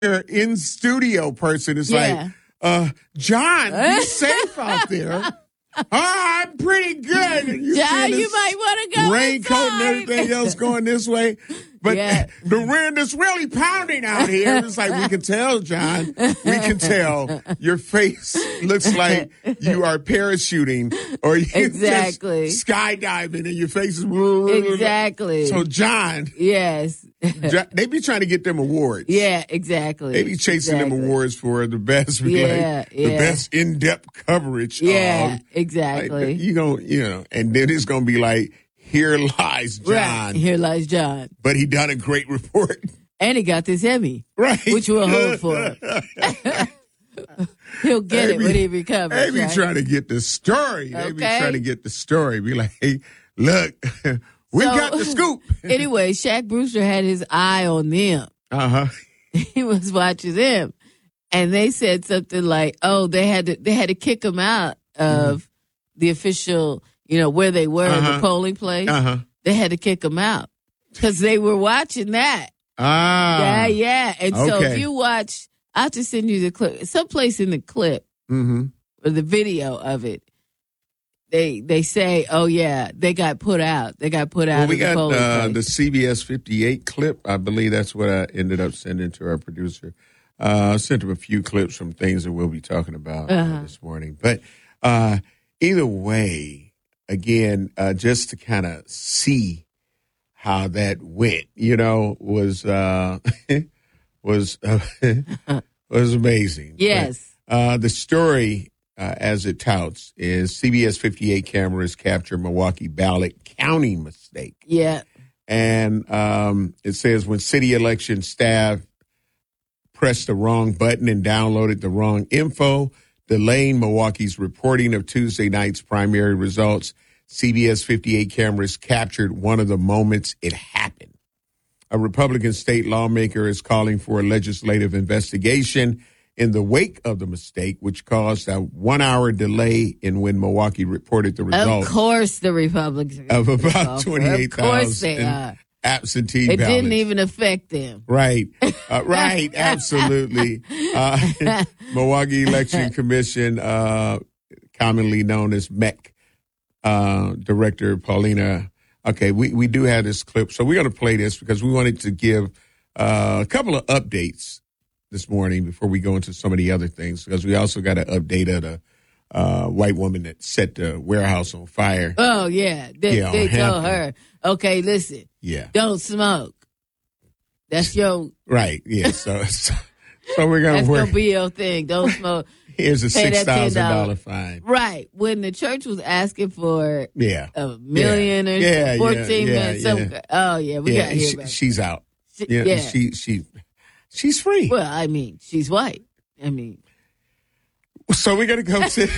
in studio person is like, John, be safe out there. I'm pretty good. And John, you might want to go raincoat inside. and everything else going this way. But the wind is really pounding out here. It's like, we can tell, John. We can tell. Your face looks like you are parachuting or you just skydiving and your face is... Exactly. So, John... Yes. They be trying to get them awards. Yeah, exactly. They be chasing them awards for the best, the best in-depth coverage. Yeah, exactly. Like, and then it's going to be like, here lies John. Right, here lies John. But he done a great report. And he got this Emmy. Right. Which we'll hold for. He'll get it when he recovers. They be trying to get the story. They be trying to get the story. Be like, hey, look, we got the scoop. Anyway, Shaq Brewster had his eye on them. Uh-huh. He was watching them. And they said something like, oh, they had to kick him out of the official, where they were in the polling place. They had to kick him out because they were watching that. Yeah. And so if you watch, I'll just send you the clip. Someplace in the clip or the video of it, they say, oh, yeah, they got put out. They got put out. Well, we got the CBS 58 clip. I believe that's what I ended up sending to our producer. I sent him a few clips from things that we'll be talking about this morning. But either way, again, just to kind of see how that went, was was amazing. Yes. But, the story, as it touts, is CBS 58 cameras capture Milwaukee ballot counting mistake. Yeah. And it says when city election staff pressed the wrong button and downloaded the wrong info, delaying Milwaukee's reporting of Tuesday night's primary results. CBS 58 cameras captured one of the moments it happened. A Republican state lawmaker is calling for a legislative investigation in the wake of the mistake, which caused a 1 hour delay in when Milwaukee reported the results. Of course the Republicans. Of about 28,000 absentee ballots. It didn't even affect them. Right. Right. Absolutely. Milwaukee Election Commission, commonly known as MEC, Director Paulina. Okay, we do have this clip. So we're going to play this because we wanted to give a couple of updates this morning before we go into some of the other things, because we also got an update of the white woman that set the warehouse on fire. Oh, yeah. They told her, okay, listen. Yeah. Don't smoke. That's your... Right, yeah. So we're going to work. That's going to be your thing. Don't smoke. Here's a $6,000 fine. Right. When the church was asking for $1 million or $14 million. Oh, yeah. We got to hear about it. She's out. She's free. Well, I mean, she's white. I mean. So we're going to go to.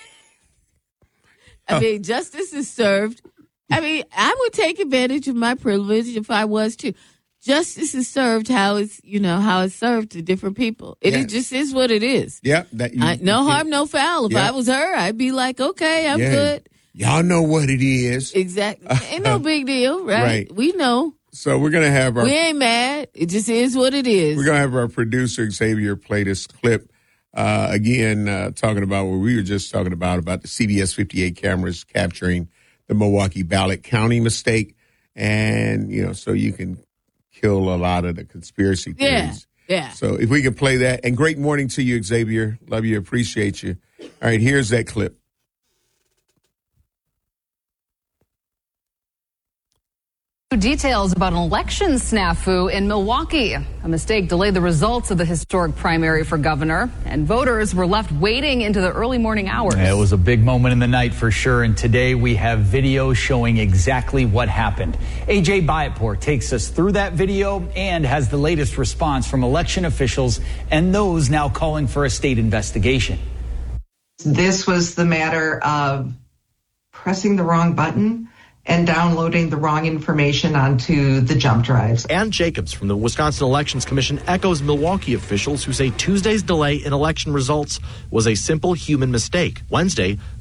I mean, justice is served. I mean, I would take advantage of my privilege if I was too. Justice is served how it's served to different people. It just is what it is. Yeah. No harm, no foul. If I was her, I'd be like, okay, I'm good. Y'all know what it is. Exactly. Ain't no big deal, right? We know. So we're going to have we ain't mad. It just is what it is. We're going to have our producer, Xavier, play this clip. Again, talking about what we were just talking about the CBS 58 cameras capturing the Milwaukee ballot counting mistake. And, so you can kill a lot of the conspiracy theories. Yeah. So if we can play that. And great morning to you, Xavier. Love you. Appreciate you. All right, here's that clip. Details about an election snafu in Milwaukee. A mistake delayed the results of the historic primary for governor, and voters were left waiting into the early morning hours. It was a big moment in the night for sure, and today we have video showing exactly what happened. AJ Bayatpour takes us through that video and has the latest response from election officials and those now calling for a state investigation. This was the matter of pressing the wrong button and downloading the wrong information onto the jump drives. Ann Jacobs from the Wisconsin Elections Commission echoes Milwaukee officials who say Tuesday's delay in election results was a simple human mistake. Wednesday,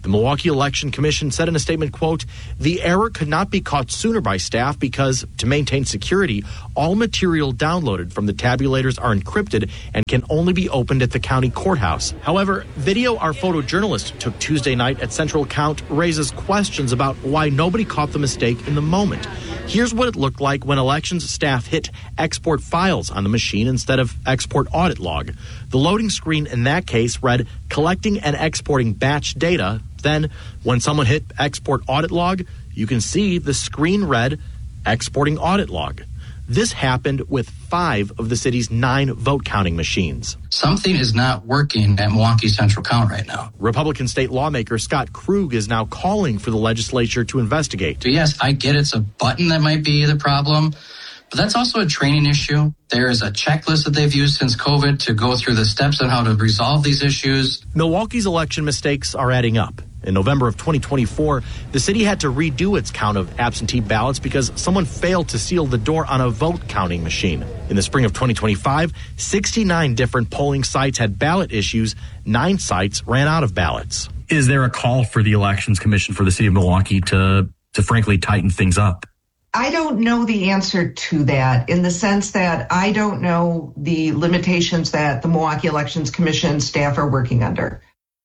The Milwaukee Election Commission said in a statement, quote, "The error could not be caught sooner by staff because, to maintain security, all material downloaded from the tabulators are encrypted and can only be opened at the county courthouse." However, video our photojournalist took Tuesday night at Central Count raises questions about why nobody caught the mistake in the moment. Here's what it looked like when elections staff hit export files on the machine instead of export audit log. The loading screen in that case read collecting and exporting batch data. Then, when someone hit export audit log, you can see the screen read exporting audit log. This happened with 5 of the city's 9 vote counting machines. Something is not working at Milwaukee Central Count right now. Republican state lawmaker Scott Krug is now calling for the legislature to investigate. So yes, I get it's a button that might be the problem, but that's also a training issue. There is a checklist that they've used since COVID to go through the steps on how to resolve these issues. Milwaukee's election mistakes are adding up. In November of 2024, the city had to redo its count of absentee ballots because someone failed to seal the door on a vote counting machine. In the spring of 2025, 69 different polling sites had ballot issues. 9 sites ran out of ballots. Is there a call for the Elections Commission for the city of Milwaukee to frankly tighten things up? I don't know the answer to that, in the sense that I don't know the limitations that the Milwaukee Elections Commission staff are working under.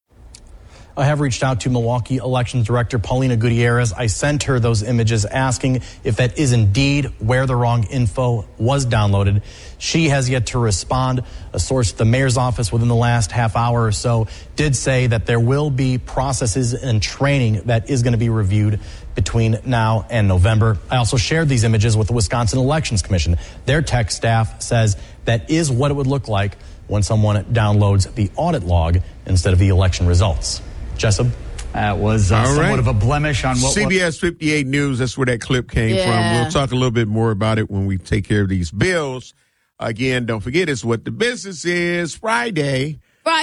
I have reached out to Milwaukee Elections Director Paulina Gutierrez. I sent her those images asking if that is indeed where the wrong info was downloaded. She has yet to respond. A source at the mayor's office within the last half hour or so did say that there will be processes and training that is going to be reviewed between now and November. I also shared these images with the Wisconsin Elections Commission. Their tech staff says that is what it would look like when someone downloads the audit log instead of the election results. Jessup? That was somewhat of a blemish on what CBS 58 News, that's where that clip came from. We'll talk a little bit more about it when we take care of these bills. Again, don't forget, it's What the Business Is, Friday.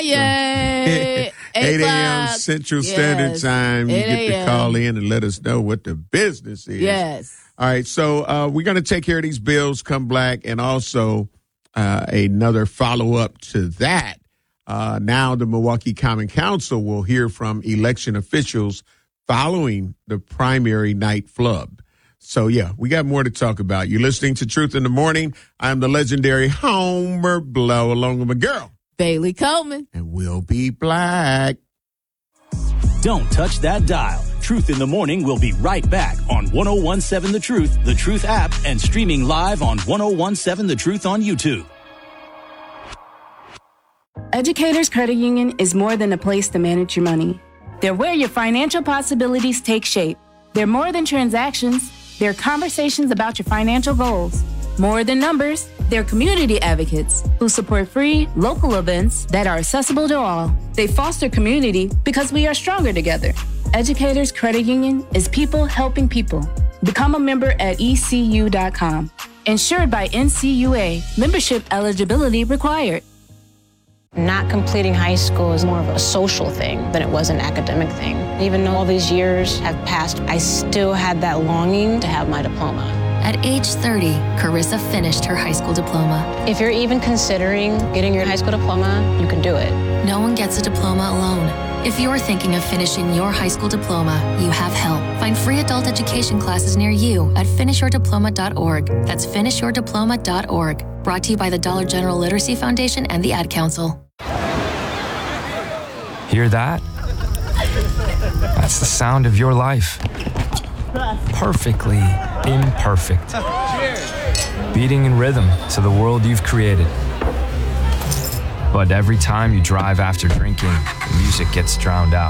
8 a.m. Central Standard Time. You get to call in and let us know what the business is. Yes. All right, so we're going to take care of these bills come black, and also another follow-up to that. Now the Milwaukee Common Council will hear from election officials following the primary night flub. So, yeah, we got more to talk about. You're listening to Truth in the Morning. I'm the legendary Homer Blow, along with my girl, Bailey Coleman. And we'll be black. Don't touch that dial. Truth in the Morning will be right back on 101.7 The Truth app, and streaming live on 101.7 The Truth on YouTube. Educators Credit Union is more than a place to manage your money. They're where your financial possibilities take shape. They're more than transactions. They're conversations about your financial goals. More than numbers, they're community advocates who support free, local events that are accessible to all. They foster community because we are stronger together. Educators Credit Union is people helping people. Become a member at ECU.com. Insured by NCUA. Membership eligibility required. Not completing high school is more of a social thing than it was an academic thing. Even though all these years have passed, I still had that longing to have my diploma. At age 30, Carissa finished her high school diploma. If you're even considering getting your high school diploma, you can do it. No one gets a diploma alone. If you're thinking of finishing your high school diploma, you have help. Find free adult education classes near you at finishyourdiploma.org. That's finishyourdiploma.org. Brought to you by the Dollar General Literacy Foundation and the Ad Council. Hear that? That's the sound of your life. Perfectly imperfect. Beating in rhythm to the world you've created. But every time you drive after drinking, the music gets drowned out.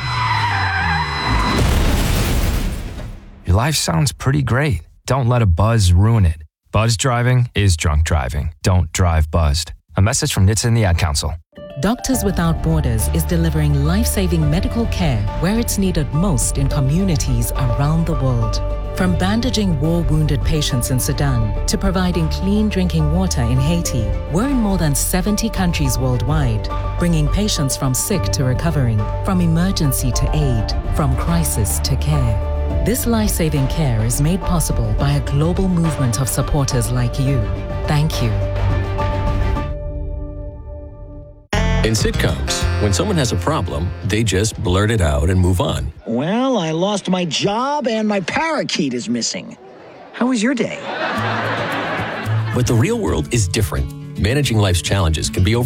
Your life sounds pretty great. Don't let a buzz ruin it. Buzz driving is drunk driving. Don't drive buzzed. A message from NHTSA and the Ad Council. Doctors Without Borders is delivering life-saving medical care where it's needed most in communities around the world. From bandaging war-wounded patients in Sudan to providing clean drinking water in Haiti, we're in more than 70 countries worldwide, bringing patients from sick to recovering, from emergency to aid, from crisis to care. This life-saving care is made possible by a global movement of supporters like you. Thank you. In sitcoms, when someone has a problem, they just blurt it out and move on. Well, I lost my job and my parakeet is missing. How was your day? But the real world is different. Managing life's challenges can be